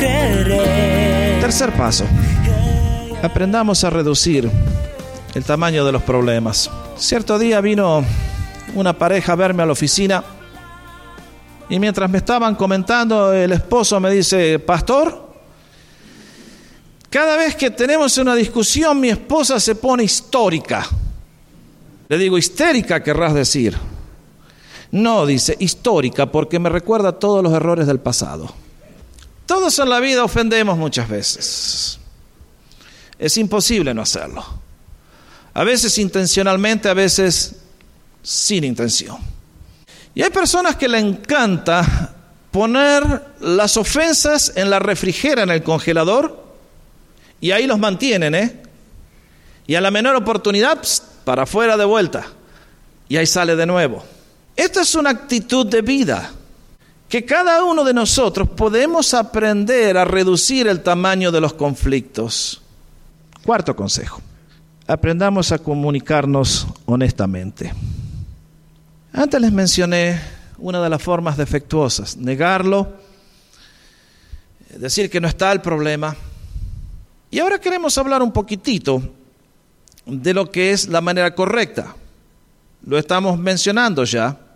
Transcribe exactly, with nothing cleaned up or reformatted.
querer. Tercer paso. Aprendamos a reducir el tamaño de los problemas. Cierto día vino una pareja a verme a la oficina y mientras me estaban comentando, el esposo me dice: pastor, cada vez que tenemos una discusión mi esposa se pone histórica. Le digo: histérica querrás decir. No, dice, histórica, porque me recuerda todos los errores del pasado. Todos en la vida ofendemos muchas veces. Es imposible no hacerlo. A veces intencionalmente, a veces sin intención. Y hay personas que le encanta poner las ofensas en la refrigera, en el congelador, y ahí los mantienen, ¿eh? Y a la menor oportunidad, pst, para afuera de vuelta. Y ahí sale de nuevo. Esta es una actitud de vida que cada uno de nosotros podemos aprender a reducir el tamaño de los conflictos. Cuarto consejo. Aprendamos a comunicarnos honestamente. Antes les mencioné una de las formas defectuosas: negarlo, decir que no está el problema. Y ahora queremos hablar un poquitito de lo que es la manera correcta. Lo estamos mencionando ya.